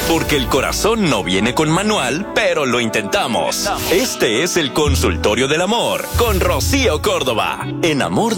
Porque el corazón no viene con manual, pero lo intentamos. Este es el Consultorio del Amor con Rocío Córdoba en Amor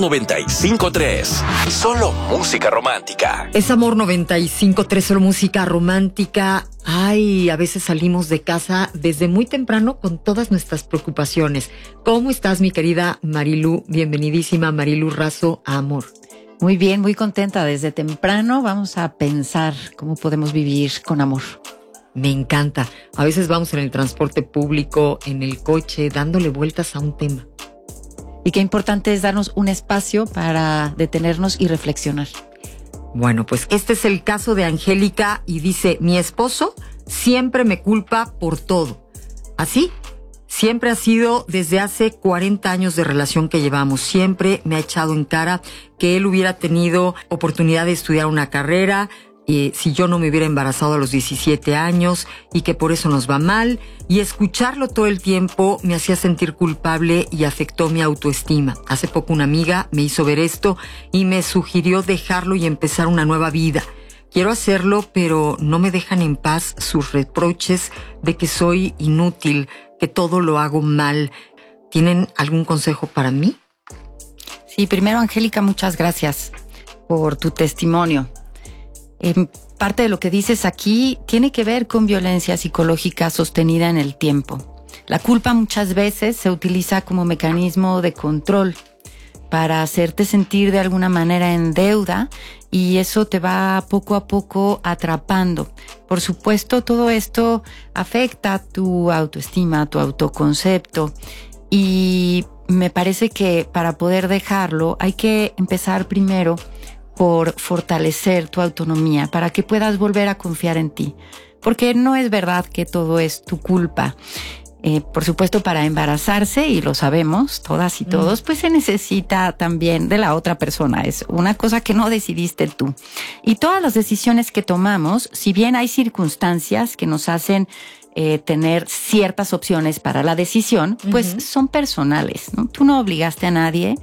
95.3. Solo música romántica. Es Amor 95.3, solo música romántica. Ay, a veces salimos de casa desde muy temprano con todas nuestras preocupaciones. ¿Cómo estás, mi querida Marilu? Bienvenidísima, Marilu Razo, a Amor. Muy bien, muy contenta. Desde temprano vamos a pensar cómo podemos vivir con amor. Me encanta. A veces vamos en el transporte público, en el coche, dándole vueltas a un tema. Y qué importante es darnos un espacio para detenernos y reflexionar. Bueno, pues este es el caso de Angélica y dice: mi esposo siempre me culpa por todo. Así, siempre ha sido desde hace 40 años de relación que llevamos. Siempre me ha echado en cara que él hubiera tenido oportunidad de estudiar una carrera, si yo no me hubiera embarazado a los 17 años y que por eso nos va mal, y escucharlo todo el tiempo me hacía sentir culpable y afectó mi autoestima. Hace poco una amiga me hizo ver esto y me sugirió dejarlo y empezar una nueva vida. Quiero hacerlo, pero no me dejan en paz sus reproches de que soy inútil, que todo lo hago mal. ¿Tienen algún consejo para mí? Sí, primero, Angélica, muchas gracias por tu testimonio. Parte de lo que dices aquí tiene que ver con violencia psicológica sostenida en el tiempo. La culpa muchas veces se utiliza como mecanismo de control para hacerte sentir de alguna manera en deuda, y eso te va poco a poco atrapando. Por supuesto, todo esto afecta tu autoestima, tu autoconcepto, y me parece que para poder dejarlo hay que empezar primero por fortalecer tu autonomía para que puedas volver a confiar en ti. Porque no es verdad que todo es tu culpa. Por supuesto, para embarazarse, y lo sabemos todas y todos, pues se necesita también de la otra persona. Es una cosa que no decidiste tú. Y todas las decisiones que tomamos, si bien hay circunstancias que nos hacen tener ciertas opciones para la decisión, pues son personales, ¿no? Tú no obligaste a nadie.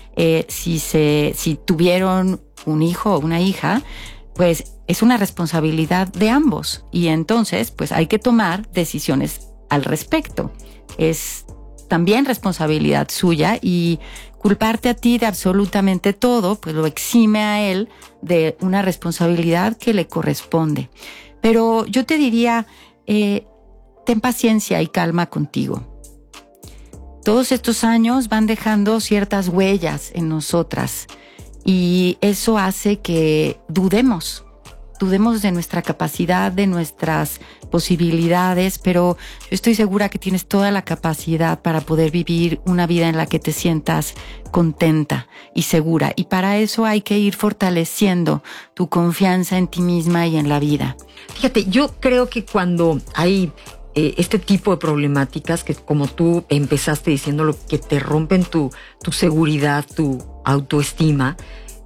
Si tuvieron un hijo o una hija, pues es una responsabilidad de ambos. Y entonces, pues hay que tomar decisiones al respecto. Es también responsabilidad suya, y culparte a ti de absolutamente todo, pues lo exime a él de una responsabilidad que le corresponde. Pero yo te diría, ten paciencia y calma contigo. Todos estos años van dejando ciertas huellas en nosotras, y eso hace que dudemos de nuestra capacidad, de nuestras posibilidades, pero yo estoy segura que tienes toda la capacidad para poder vivir una vida en la que te sientas contenta y segura. Y para eso hay que ir fortaleciendo tu confianza en ti misma y en la vida. Fíjate, yo creo que cuando hay este tipo de problemáticas, que como tú empezaste diciéndolo, que te rompen tu seguridad, tu autoestima,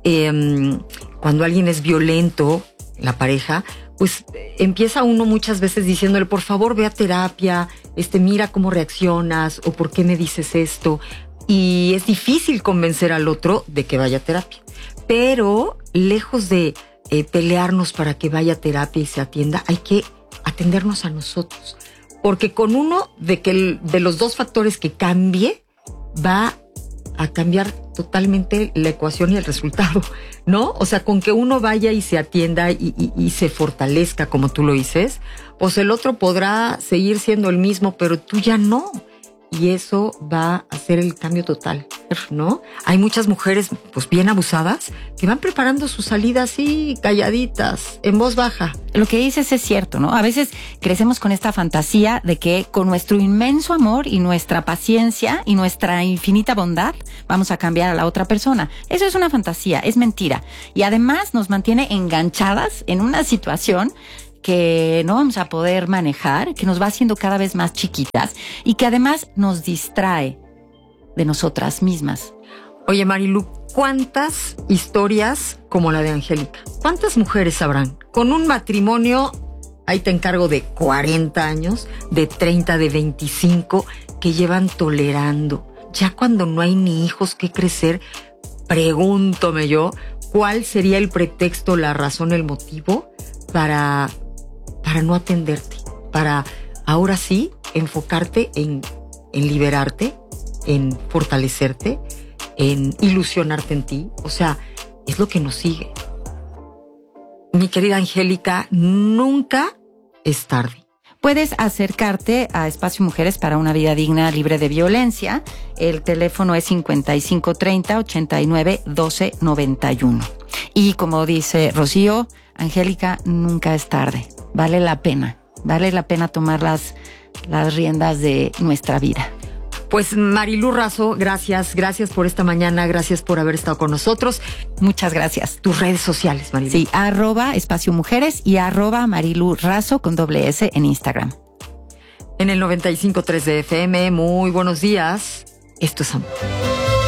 cuando alguien es violento, la pareja, pues empieza uno muchas veces diciéndole: por favor, ve a terapia, mira cómo reaccionas, o por qué me dices esto. Y es difícil convencer al otro de que vaya a terapia. Pero lejos de pelearnos para que vaya a terapia y se atienda, hay que atendernos a nosotros. Porque con uno de los dos factores que cambie, va a cambiar totalmente la ecuación y el resultado, ¿no? O sea, con que uno vaya y se atienda y se fortalezca, como tú lo dices, pues el otro podrá seguir siendo el mismo, pero tú ya no. Y eso va a hacer el cambio total, ¿no? Hay muchas mujeres, pues bien abusadas, que van preparando su salida así, calladitas, en voz baja. Lo que dices es cierto, ¿no? A veces crecemos con esta fantasía de que con nuestro inmenso amor y nuestra paciencia y nuestra infinita bondad vamos a cambiar a la otra persona. Eso es una fantasía, es mentira. Y además nos mantiene enganchadas en una situación que no vamos a poder manejar, que nos va haciendo cada vez más chiquitas y que además nos distrae de nosotras mismas. Oye, Marilu, ¿cuántas historias como la de Angélica? ¿Cuántas mujeres habrán con un matrimonio, ahí te encargo, de 40 años, de 30, de 25, que llevan tolerando? Ya cuando no hay ni hijos que crecer, pregúntome yo, ¿cuál sería el pretexto, la razón, el motivo para para no atenderte, para ahora sí enfocarte en liberarte, en fortalecerte, en ilusionarte en ti. O sea, es lo que nos sigue. Mi querida Angélica, nunca es tarde. Puedes acercarte a Espacio Mujeres para una vida digna, libre de violencia. El teléfono es 5530-891291. Y como dice Rocío, Angélica, nunca es tarde. Vale la pena tomar las riendas de nuestra vida. Pues Marilu Razo, gracias por esta mañana, gracias por haber estado con nosotros. Muchas gracias. Tus redes sociales, Marilu. Sí, @Espacio Mujeres y @Marilu Razo con .s en Instagram. En el 95.3 de FM, muy buenos días. Esto es amor.